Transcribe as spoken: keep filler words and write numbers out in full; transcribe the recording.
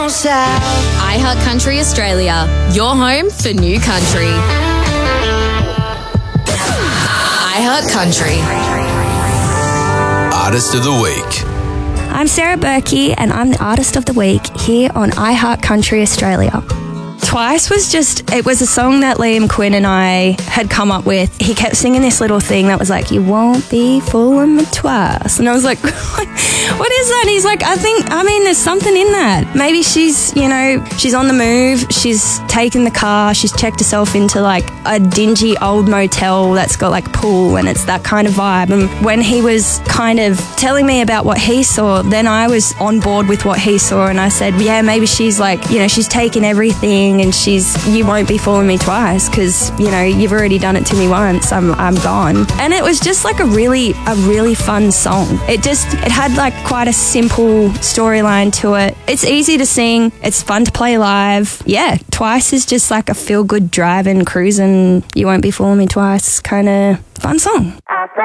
iHeart Country Australia, your home for new country. iHeart Country. Artist of the Week. I'm Sarah Berkey and I'm the Artist of the Week here on iHeart Country Australia. Twice was just, it was a song that Liam Quinn and I had come up with. He kept singing this little thing that was like, you won't be fooling me twice. And I was like, what is that? And he's like, I think, I mean, there's something in that. Maybe she's, you know, she's on the move. She's taken the car. She's checked herself into like a dingy old motel that's got like pool and it's that kind of vibe. And when he was kind of telling me about what he saw, then I was on board with what he saw. And I said, yeah, maybe she's like, you know, she's taken everything and she's, you won't be fooling me twice because, you know, you've already done it to me once. I'm, I'm gone. And it was just like a really, a really fun song. It just, it had like quite a simple storyline to it. It's easy to sing. It's fun to play live. Yeah, Twice is just like a feel-good driving, cruising, you won't be fooling me twice kind of fun song.